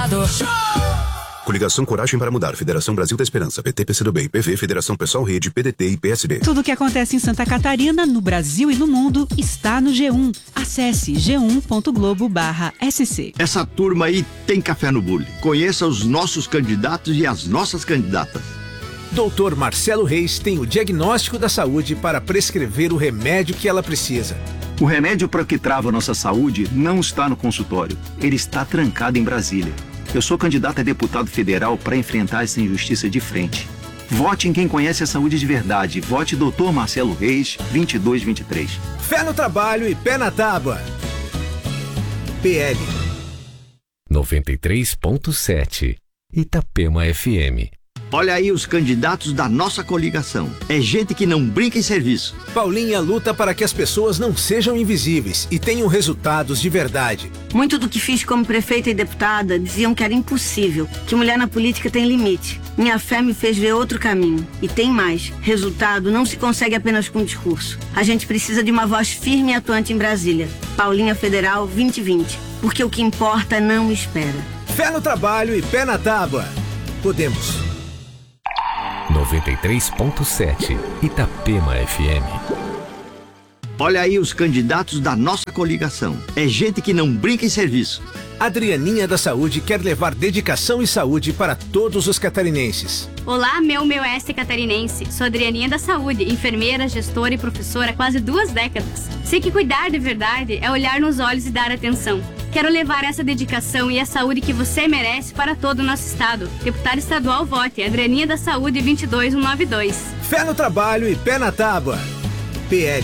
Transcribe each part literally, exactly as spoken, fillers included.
Estado. Coligação Coragem para Mudar, Federação Brasil da Esperança, P T, P C do B, I P V, Federação Pessoal Rede, P D T e P S B. Tudo o que acontece em Santa Catarina, no Brasil e no mundo está no G um. Acesse g um ponto globo barra S C. Essa turma aí tem café no bule. Conheça os nossos candidatos e as nossas candidatas. doutor Marcelo Reis tem o diagnóstico da saúde para prescrever o remédio que ela precisa. O remédio para o que trava nossa saúde não está no consultório. Ele está trancado em Brasília. Eu sou candidato a deputado federal para enfrentar essa injustiça de frente. Vote em quem conhece a saúde de verdade. Vote doutor Marcelo Reis, vinte e dois vinte e três. Fé no trabalho e pé na tábua. P L. noventa e três ponto sete. Itapema F M. Olha aí os candidatos da nossa coligação. É gente que não brinca em serviço. Paulinha luta para que as pessoas não sejam invisíveis e tenham resultados de verdade. Muito do que fiz como prefeita e deputada diziam que era impossível, que mulher na política tem limite. Minha fé me fez ver outro caminho. E tem mais. Resultado não se consegue apenas com discurso. A gente precisa de uma voz firme e atuante em Brasília. Paulinha Federal vinte e vinte. Porque o que importa não espera. Fé no trabalho e pé na tábua. Podemos. noventa e três ponto sete. Itapema F M. Olha aí os candidatos da nossa coligação. É gente que não brinca em serviço. Adrianinha da Saúde quer levar dedicação e saúde para todos os catarinenses. Olá, meu meu S catarinense. Sou Adrianinha da Saúde, enfermeira, gestora e professora há quase duas décadas. Sei que cuidar de verdade é olhar nos olhos e dar atenção. Quero levar essa dedicação e a saúde que você merece para todo o nosso estado. Deputado estadual, vote. Adrianinha da Saúde, vinte e dois cento e noventa e dois. Fé no trabalho e pé na tábua. P L.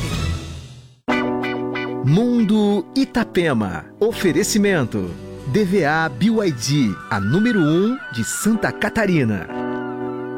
Mundo Itapema. Oferecimento. D V A B Y D, a número um de Santa Catarina.